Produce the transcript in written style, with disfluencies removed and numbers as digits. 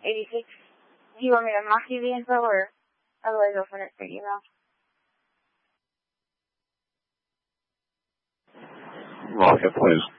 86. Do you want me to mark you the info, or otherwise I'll send it through email? Mark it, please.